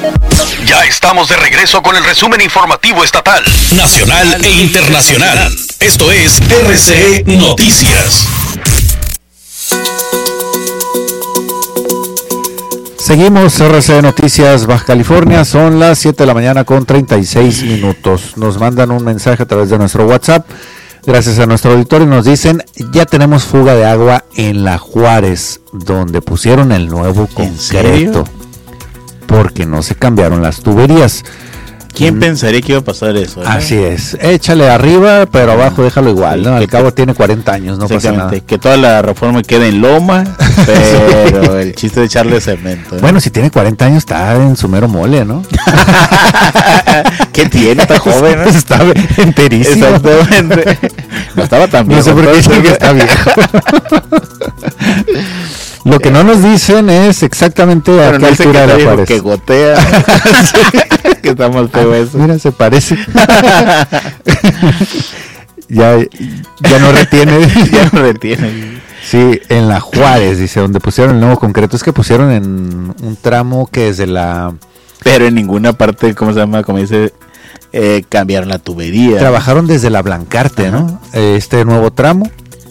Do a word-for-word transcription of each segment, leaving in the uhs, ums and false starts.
Ya estamos de regreso con el resumen informativo estatal, nacional e internacional. Esto es R C E Noticias. Seguimos R C E Noticias Baja California, son las siete de la mañana con treinta y seis minutos. Nos mandan un mensaje a través de nuestro WhatsApp, gracias a nuestro auditorio, y nos dicen, ya tenemos fuga de agua en La Juárez, donde pusieron el nuevo concreto, porque no se cambiaron las tuberías. ¿Quién mm. pensaría que iba a pasar eso? ¿Eh? Así es, échale arriba, pero abajo déjalo igual, ¿no? Al cabo tiene cuarenta años, no pasa nada. Que toda la reforma quede en loma, pero el chiste de echarle cemento, ¿eh? Bueno, si tiene cuarenta años está en su mero mole, ¿no? ¿Qué tiene? Está joven, ¿no? Está enterísimo. Exactamente. No estaba tan viejo. No sé por qué dicen que está viejo. Lo que no nos dicen es exactamente a qué altura de La Juárez. Que gotea. Sí, que está más feo eso. Mira, se parece. ya, ya no retiene. Ya no retiene. Sí, en La Juárez, dice, donde pusieron el nuevo concreto. Es que pusieron en un tramo que desde la... Pero en ninguna parte, ¿cómo se llama? Como dice, eh, cambiaron la tubería. Trabajaron desde la Blancarte, ajá, ¿no? Este nuevo tramo.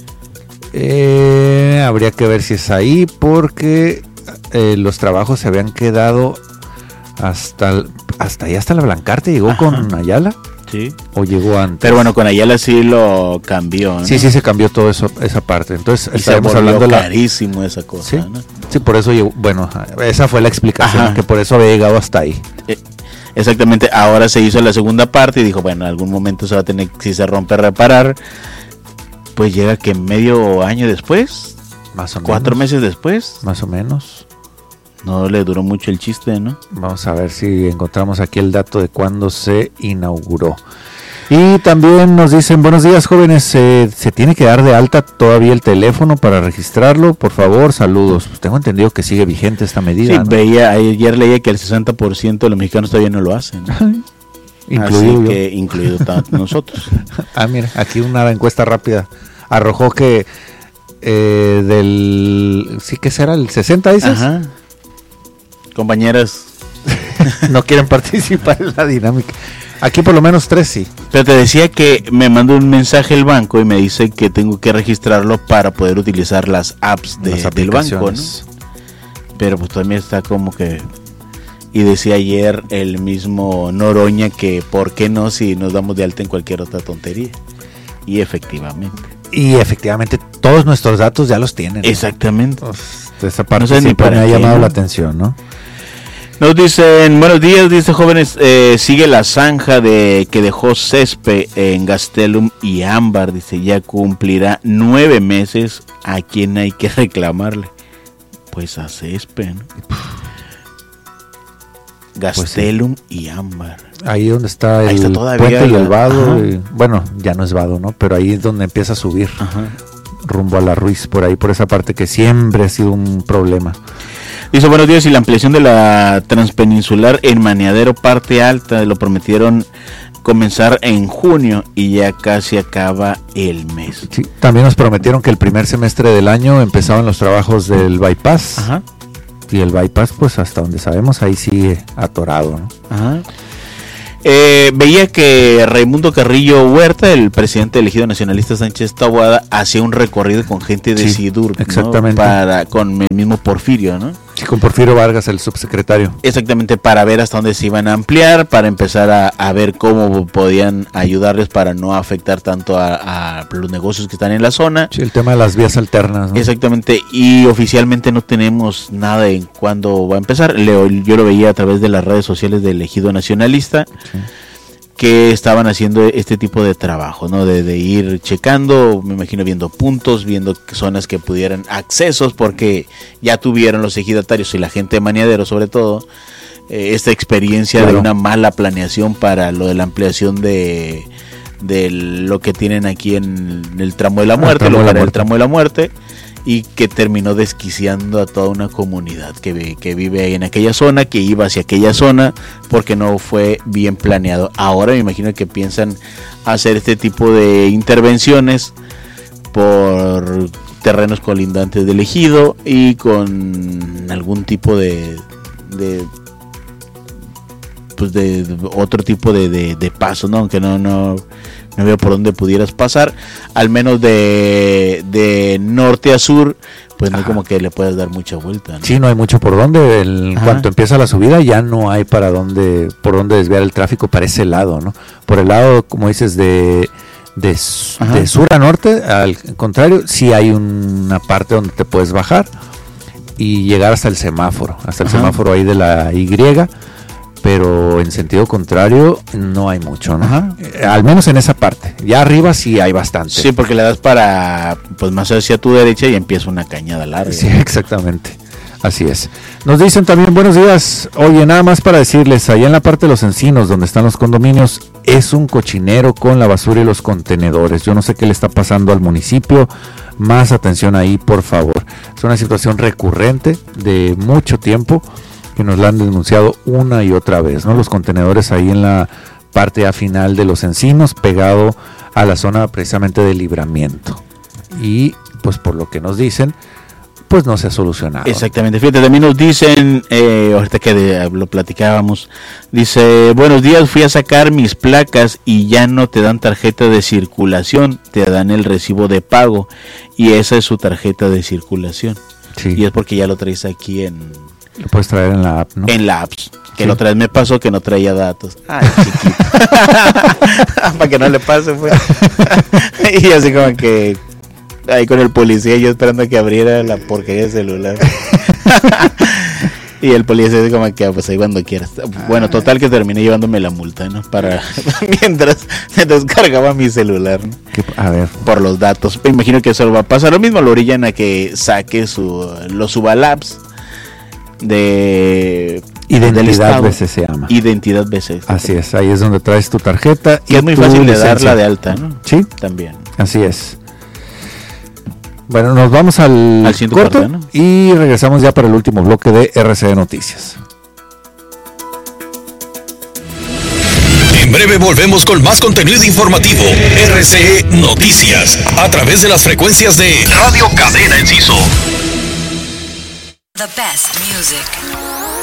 Eh, habría que ver si es ahí, porque eh, los trabajos se habían quedado hasta hasta allá, hasta la Blancarte. ¿Llegó, ajá, con Ayala? Sí. ¿O llegó antes? Pero bueno, con Ayala sí lo cambió, ¿no? Sí, sí se cambió todo eso, esa parte. Entonces, y estamos hablando de la... carísimo esa cosa, ¿sí? ¿no? Sí, por eso llegó, bueno, esa fue la explicación, ajá, que por eso había llegado hasta ahí. Eh, exactamente, ahora se hizo la segunda parte y dijo, bueno, en algún momento se va a tener, si se rompe, reparar. Pues llega que medio año después, más o menos, cuatro meses después, más o menos. No le duró mucho el chiste, ¿no? Vamos a ver si encontramos aquí el dato de cuándo se inauguró. Y también nos dicen, buenos días jóvenes, eh, ¿se tiene que dar de alta todavía el teléfono para registrarlo? Por favor, saludos. Pues tengo entendido que sigue vigente esta medida, sí, ¿no? veía, ayer leía que el sesenta por ciento de los mexicanos todavía no lo hacen, ¿no? Incluido Así que, incluido nosotros. Ah, mira, aquí una encuesta rápida arrojó que eh, del... ¿Sí que será? ¿El sesenta dices? Ajá. Compañeras no quieren participar en la dinámica. Aquí por lo menos tres sí. Pero te decía que me mandó un mensaje el banco y me dice que tengo que registrarlo para poder utilizar las apps de, las del banco, ¿no? Pero pues también está como que... Y decía ayer el mismo Noroña que ¿por qué no si nos damos de alta en cualquier otra tontería? Y efectivamente. Y efectivamente todos nuestros datos ya los tienen, ¿no? Exactamente. Pues, esa parte no sé siempre ni me ha qué, llamado, ¿no?, la atención, ¿no? Nos dicen, buenos días, dice jóvenes, eh, sigue la zanja de que dejó césped en Gastelum y Ámbar, dice, ya cumplirá nueve meses, ¿a quién hay que reclamarle? Pues a césped, ¿no? Gastelum pues sí. Y Ámbar. Ahí donde está el ahí está todavía puente y la... el vado, y, bueno, ya no es vado, ¿no? Pero ahí es donde empieza a subir, ajá, rumbo a la Ruiz, por ahí, por esa parte que siempre ha sido un problema. Dice, buenos días, y la ampliación de la transpeninsular en Maniadero parte alta, lo prometieron comenzar en junio y ya casi acaba el mes. Sí, también nos prometieron que el primer semestre del año empezaban los trabajos del bypass. Ajá. Y el bypass, pues hasta donde sabemos, ahí sigue atorado, ¿no? Ajá. Eh, veía que Raimundo Carrillo Huerta, el presidente elegido nacionalista Sánchez Taboada, hacía un recorrido con gente de sí, SIDUR, exactamente, ¿no? Para, con el mismo Porfirio, ¿no? Sí, con Porfirio Vargas, el subsecretario. Exactamente, para ver hasta dónde se iban a ampliar, para empezar a, a ver cómo podían ayudarles para no afectar tanto a, a los negocios que están en la zona. Sí, el tema de las vías alternas, ¿no? Exactamente, y oficialmente no tenemos nada en cuándo va a empezar. Leo, yo lo veía a través de las redes sociales del elegido nacionalista. Sí. Que estaban haciendo este tipo de trabajo, ¿no? De, de ir checando, me imagino viendo puntos, viendo zonas que pudieran accesos, porque ya tuvieron los ejidatarios y la gente de Maniadero sobre todo, eh, esta experiencia, claro, de una mala planeación para lo de la ampliación de, de lo que tienen aquí en el tramo de la muerte, lo para el tramo de la muerte, y que terminó desquiciando a toda una comunidad que, que vive ahí en aquella zona, que iba hacia aquella zona porque no fue bien planeado. Ahora me imagino que piensan hacer este tipo de intervenciones por terrenos colindantes del ejido y con algún tipo de, de pues de, de otro tipo de, de, de paso, ¿no? Aunque no, no, no veo por dónde pudieras pasar, al menos de, de norte a sur, pues no hay como que le puedas dar mucha vuelta, ¿no? Sí, no hay mucho por dónde. En cuanto empieza la subida ya no hay para dónde, por dónde desviar el tráfico para ese lado, ¿no? Por el lado, como dices, de, de, de sur a norte, al contrario, sí hay una parte donde te puedes bajar y llegar hasta el semáforo, hasta el Ajá. semáforo ahí de la Y, pero en sentido contrario no hay mucho, ¿no? Ajá. Al menos en esa parte. Ya arriba sí hay bastante. Sí, porque le das para, pues más hacia tu derecha y empieza una cañada larga. Sí, exactamente. Así es. Nos dicen también, buenos días. Oye, nada más para decirles, allá en la parte de los encinos, donde están los condominios, es un cochinero con la basura y los contenedores. Yo no sé qué le está pasando al municipio. Más atención ahí, por favor. Es una situación recurrente de mucho tiempo, que nos la han denunciado una y otra vez, ¿no? Los contenedores ahí en la parte a final de los encinos, pegado a la zona precisamente de libramiento. Y pues por lo que nos dicen, pues no se ha solucionado. Exactamente, fíjate, también nos dicen, eh, ahorita que de, lo platicábamos, dice, buenos días, fui a sacar mis placas y ya no te dan tarjeta de circulación, te dan el recibo de pago y esa es su tarjeta de circulación. Sí. Y es porque ya lo traes aquí en... Lo puedes traer en la app, ¿no? En la app. Que sí. La otra vez me pasó que no traía datos. Ay, chiquito. Para que no le pase, pues. Y así como que ahí con el policía yo esperando que abriera la porquería del celular. Y el policía así como que, ah, pues ahí cuando quieras. Bueno, total que terminé llevándome la multa, ¿no? Para mientras se descargaba mi celular, ¿no? A ver. Por los datos. Me imagino que eso va a pasar. Lo mismo lo orillan a que saque su, los subalabs de Identidad B C se llama. Identidad B C. Así es, ahí es donde traes tu tarjeta. Y es muy fácil de darla de alta, ¿no? Sí. También. Así es. Bueno, nos vamos al, al corte, ¿no? Y regresamos ya para el último bloque de R C E Noticias. En breve volvemos con más contenido informativo. R C E Noticias, a través de las frecuencias de Radio Cadena Enciso. The best music.